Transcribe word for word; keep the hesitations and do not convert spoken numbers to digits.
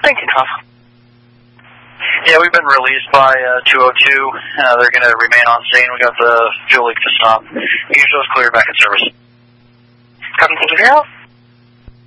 Thank you, Tom. Yeah, we've been released by uh, two oh two. Uh, they're going to remain on scene. We got the fuel leak to stop. You can show us clear back in service. Come, thank you for your help.